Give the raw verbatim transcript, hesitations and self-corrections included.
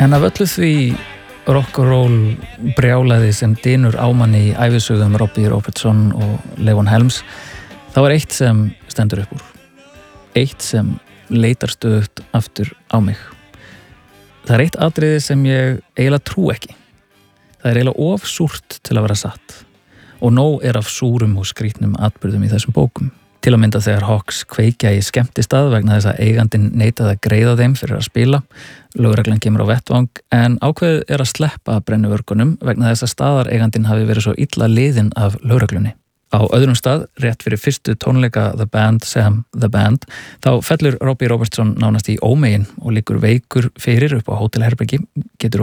En af öllu því rock'n'roll brjálæði sem dynur ámanni í ævisögum Robbie Robertson og Levon Helms, þá er eitt sem stendur upp úr. Eitt sem leitar stöðugt aftur á mig. Það er eitt atriði sem ég eiginlega trú ekki. Það er eiginlega of súrt til að vera satt. Og nóg er af súrum og skrýtnum atburðum í þessum bókum. Til að mynda þegar Hawks kveikja í skemmtistað vegna þess að eigandinn neitaði að greiða þeim fyrir að spila. Lögreglan kemur á vettvang en ákveðið er að sleppa brennuvörgunum vegna þess að staðareigandinn hafi verið svo illa liðinn af lögreglunni. Á öðrum stað, rétt fyrir fyrstu tónleika The Band sem The Band, þá fellur Robbie Robertson nánast í ómegin og liggur veikur fyrir upp á hótelherbergi, getur